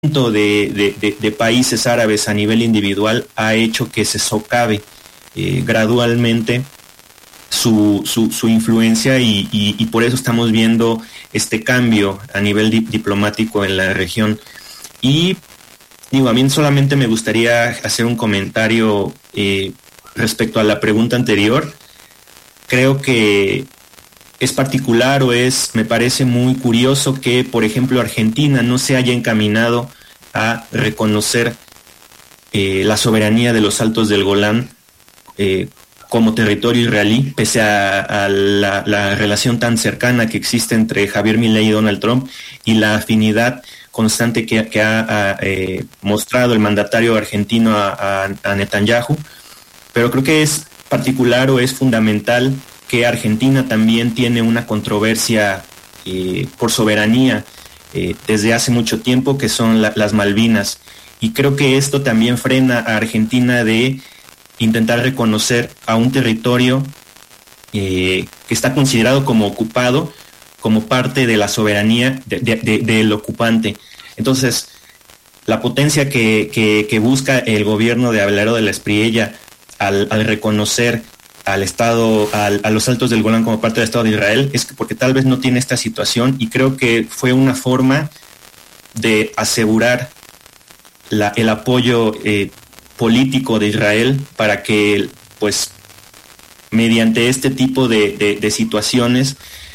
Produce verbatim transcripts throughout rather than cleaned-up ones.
De, de, de, de países árabes a nivel individual ha hecho que se socave eh, gradualmente su, su, su influencia y, y, y por eso estamos viendo este cambio a nivel di- diplomático en la región. Y digo, a mí solamente me gustaría hacer un comentario eh, respecto a la pregunta anterior. Creo que es particular o es, me parece muy curioso que, por ejemplo, Argentina no se haya encaminado a reconocer eh, la soberanía de los Altos del Golán eh, como territorio israelí, pese a, a la, la relación tan cercana que existe entre Javier Milei y Donald Trump y la afinidad constante que, que ha, ha eh, mostrado el mandatario argentino a, a, a Netanyahu. Pero creo que es particular o es fundamental que Argentina también tiene una controversia eh, por soberanía eh, desde hace mucho tiempo, que son la, las Malvinas. Y creo que esto también frena a Argentina de intentar reconocer a un territorio eh, que está considerado como ocupado, como parte de la soberanía de, de, de, del ocupante. Entonces, la potencia que, que, que busca el gobierno de Abelardo de la Espriella al, al reconocer al Estado, al, a los Altos del Golán como parte del Estado de Israel, es que porque tal vez no tiene esta situación, y creo que fue una forma de asegurar la, el apoyo eh, político de Israel para que, pues, mediante este tipo de, de, de situaciones,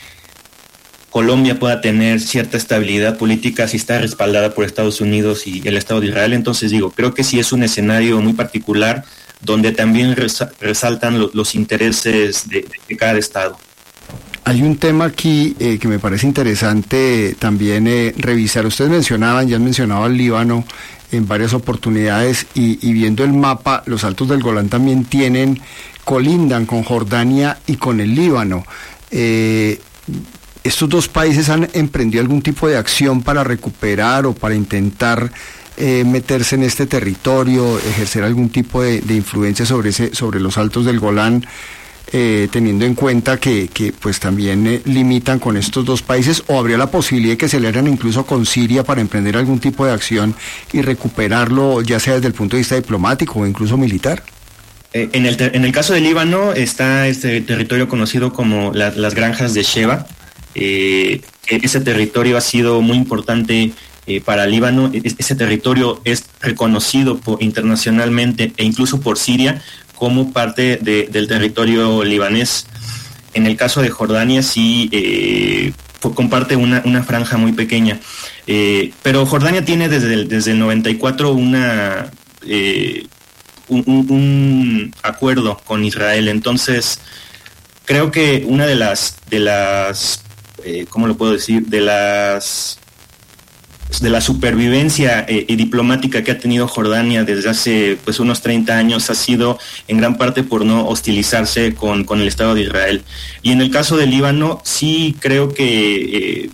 Colombia pueda tener cierta estabilidad política si está respaldada por Estados Unidos y el Estado de Israel. Entonces digo, creo que sí es un escenario muy particular donde también resaltan los, los intereses de, de cada estado. Hay un tema aquí eh, que me parece interesante también eh, revisar. Ustedes mencionaban, ya han mencionado al Líbano en varias oportunidades y, y viendo el mapa, los Altos del Golán también tienen, colindan con Jordania y con el Líbano. Eh, ¿Estos dos países han emprendido algún tipo de acción para recuperar o para intentar Eh, meterse en este territorio, ejercer algún tipo de, de influencia sobre ese, sobre los Altos del Golán, eh, teniendo en cuenta que, que pues también eh, limitan con estos dos países, o habría la posibilidad de que se aliaran incluso con Siria para emprender algún tipo de acción y recuperarlo, ya sea desde el punto de vista diplomático o incluso militar? Eh, en, el ter- en el caso del Líbano está este territorio conocido como la, las Granjas de Sheba. Eh, ese territorio ha sido muy importante Eh, para Líbano. Ese territorio es reconocido por, internacionalmente e incluso por Siria como parte de, del territorio libanés. En el caso de Jordania sí eh, comparte una, una franja muy pequeña, eh, pero Jordania tiene desde el, desde el noventa y cuatro una, eh, un, un, un acuerdo con Israel. Entonces creo que una de las, de las eh, ¿cómo lo puedo decir? De las de la supervivencia eh, diplomática que ha tenido Jordania desde hace pues unos treinta años ha sido en gran parte por no hostilizarse con, con el Estado de Israel. Y en el caso del Líbano sí creo que eh,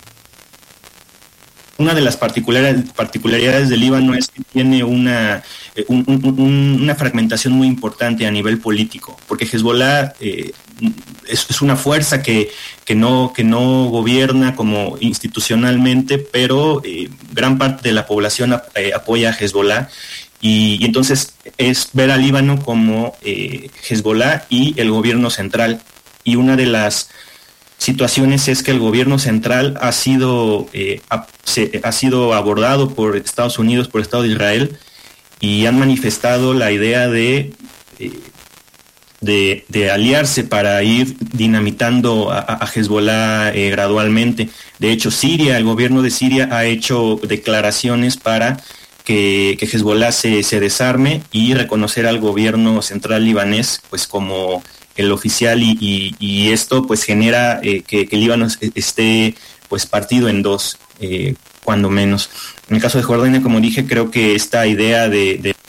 una de las particularidades, particularidades del Líbano es que tiene una, eh, un, un, una fragmentación muy importante a nivel político, porque Hezbollah eh, es, es una fuerza que, que, no, que no gobierna como institucionalmente, pero eh, gran parte de la población ap- eh, apoya a Hezbollah, y, y entonces es ver al Líbano como eh, Hezbollah y el gobierno central. Y una de las situaciones es que el gobierno central ha sido eh, ha, se, ha sido abordado por Estados Unidos, por el Estado de Israel, y han manifestado la idea de eh, de, de aliarse para ir dinamitando a, a Hezbollah eh, gradualmente. De hecho, Siria, el gobierno de Siria ha hecho declaraciones para que, que Hezbollah se, se desarme y reconocer al gobierno central libanés pues como el oficial, y, y, y esto pues genera eh, que, que el Líbano esté pues partido en dos, eh, cuando menos. En el caso de Jordania, como dije, creo que esta idea de, de